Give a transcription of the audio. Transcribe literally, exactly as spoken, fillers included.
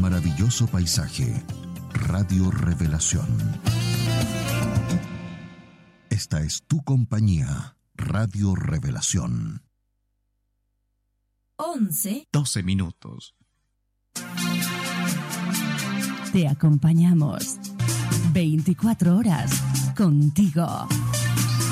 maravilloso paisaje. Radio Revelación. Esta es tu compañía, Radio Revelación. once. doce minutos. Te acompañamos veinticuatro horas contigo.